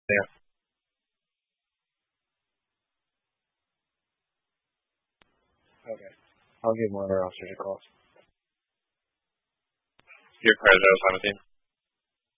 Yeah. Okay. I'll give one of our officers a call. Your credit, 17.